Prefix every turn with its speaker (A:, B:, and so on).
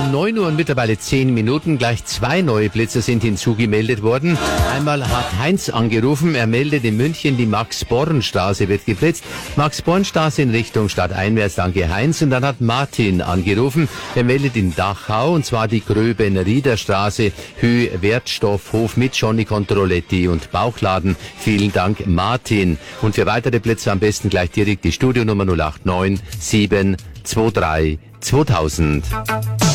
A: Um 9 Uhr und mittlerweile 10 Minuten. Gleich 2 neue Blitzer sind hinzugemeldet worden. Einmal hat Heinz angerufen. Er meldet in München, die Max-Born-Straße wird geblitzt. Max-Born-Straße in Richtung stadteinwärts, danke Heinz. Und dann hat Martin angerufen. Er meldet in Dachau, und zwar die Gröben-Rieder-Straße, Höhe Wertstoffhof mit Johnny Controletti und Bauchladen. Vielen Dank, Martin. Und für weitere Blitzer am besten gleich direkt die Studionummer 089 723 2000.